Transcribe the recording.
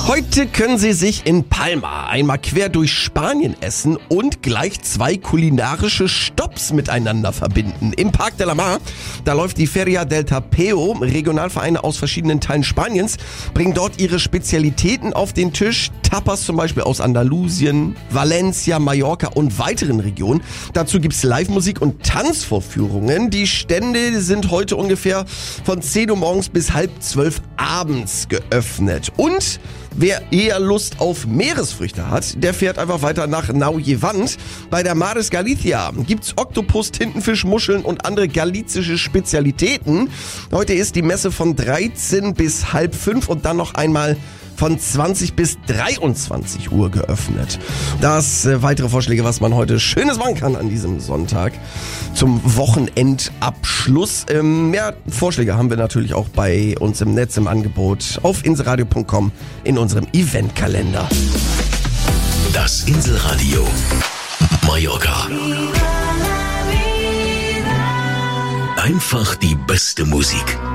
Heute können Sie sich in Palma einmal quer durch Spanien essen und gleich 2 kulinarische Stopps miteinander verbinden. Im Parc de la Mar, da läuft die Feria del Tapeo. Regionalvereine aus verschiedenen Teilen Spaniens bringen dort ihre Spezialitäten auf den Tisch. Tapas zum Beispiel aus Andalusien, Valencia, Mallorca und weiteren Regionen. Dazu gibt's Live-Musik und Tanzvorführungen. Die Stände sind heute ungefähr von 10 Uhr morgens bis 11:30 abends geöffnet. Und wer eher Lust auf Meeresfrüchte hat, der fährt einfach weiter nach Nau-Yevant. Bei der Maris Galicia gibt's Oktopus, Tintenfisch, Muscheln und andere galizische Spezialitäten. Heute ist die Messe von 13 bis 4:30 und dann noch einmal von 20 bis 23 Uhr geöffnet. Das weitere Vorschläge, was man heute Schönes machen kann an diesem Sonntag zum Wochenendabschluss. Mehr Vorschläge haben wir natürlich auch bei uns im Netz im Angebot auf inselradio.com in unserem Eventkalender. Das Inselradio Mallorca. Einfach die beste Musik.